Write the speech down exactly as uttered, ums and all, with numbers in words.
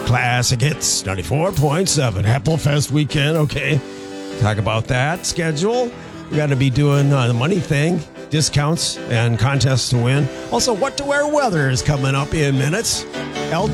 Classic Hits, ninety-four point seven. Hepplefest weekend, okay. Talk about that schedule. We're going to be doing uh, the money thing, discounts and contests to win. Also, what to wear weather is coming up in minutes. L